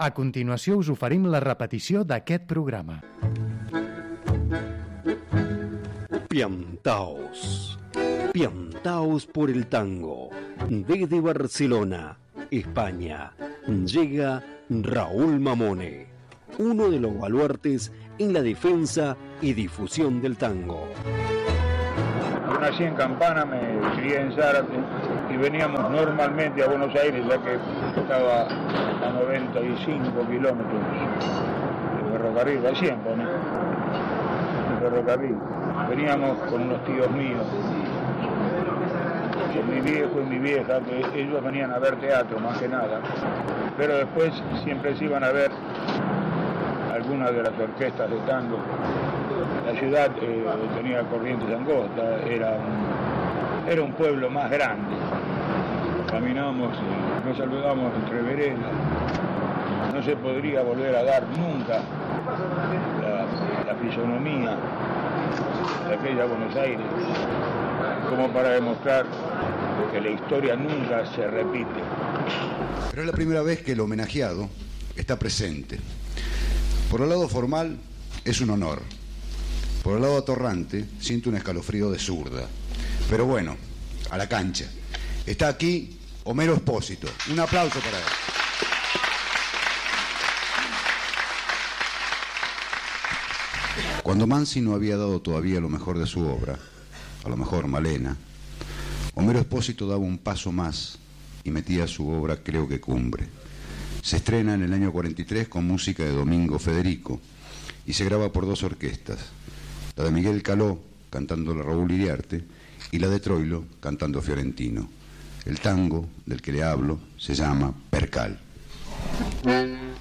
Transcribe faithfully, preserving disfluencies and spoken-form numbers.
A continuació us oferim la repetició d'aquest programa. Piantaos. Piantaos por el tango. Desde Barcelona, España, llega Raúl Mamone, uno de los baluartes en la defensa y difusión del tango. Yo nací en Campana, me crié en Zárate y veníamos normalmente a Buenos Aires, ya que estaba a noventa y cinco kilómetros de ferrocarril, a cien, ¿no? De ferrocarril. Veníamos con unos tíos míos, con mi viejo y mi vieja, que ellos venían a ver teatro más que nada, pero después siempre se iban a ver algunas de las orquestas de tango. La ciudad eh, tenía corrientes angostas, era un, era un pueblo más grande. Caminábamos, eh, nos saludamos entre veredas. No se podría volver a dar nunca la, la fisonomía de aquella Buenos Aires, como para demostrar que la historia nunca se repite. Pero es la primera vez que el homenajeado está presente. Por el lado formal es un honor. Por el lado atorrante siento un escalofrío de zurda. Pero bueno, a la cancha. Está aquí Homero Espósito. Un aplauso para él. Cuando Mansi no había dado todavía lo mejor de su obra, a lo mejor Malena, Homero Espósito daba un paso más y metía su obra Creo que cumbre. Se estrena en el año cuarenta y tres con música de Domingo Federico y se graba por dos orquestas, la de Miguel Caló cantando la Raúl Iriarte y la de Troilo cantando Fiorentino. El tango del que le hablo se llama Percal.